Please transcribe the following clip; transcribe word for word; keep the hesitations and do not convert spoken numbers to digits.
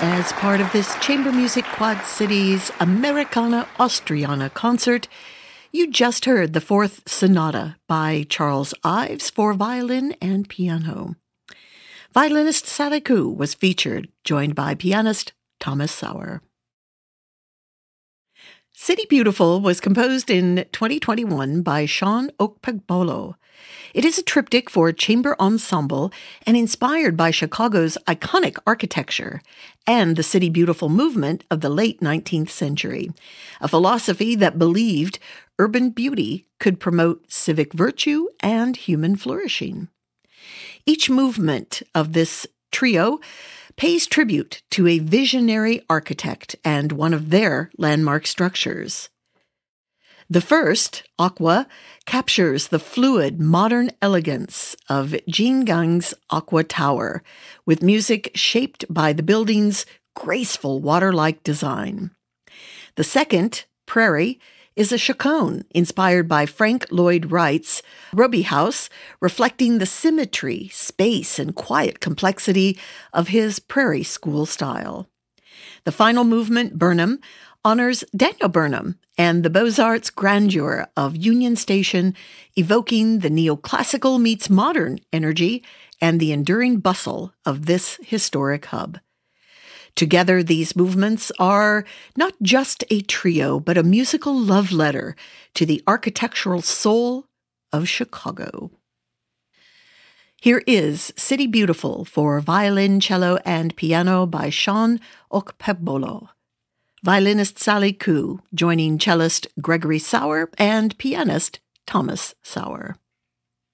As part of this Chamber Music Quad Cities Americana Austriana concert, you just heard the Fourth Sonata by Charles Ives for violin and piano. Violinist Sally Koo was featured, joined by pianist Thomas Sauer. City Beautiful was composed in twenty twenty-one by Sean Okpebholo. It is a triptych for chamber ensemble and inspired by Chicago's iconic architecture and the City Beautiful movement of the late nineteenth century, a philosophy that believed urban beauty could promote civic virtue and human flourishing. Each movement of this trio pays tribute to a visionary architect and one of their landmark structures. The first, Aqua, captures the fluid, modern elegance of Jin Gang's Aqua Tower, with music shaped by the building's graceful water-like design. The second, Prairie, is a chaconne inspired by Frank Lloyd Wright's Roby House, reflecting the symmetry, space, and quiet complexity of his Prairie School style. The final movement, Burnham, honors Daniel Burnham and the Beaux-Arts grandeur of Union Station, evoking the neoclassical meets modern energy and the enduring bustle of this historic hub. Together, these movements are not just a trio, but a musical love letter to the architectural soul of Chicago. Here is City Beautiful for violin, cello, and piano by Sean Okpebholo. Violinist Sally Koo, joining cellist Gregory Sauer and pianist Thomas Sauer.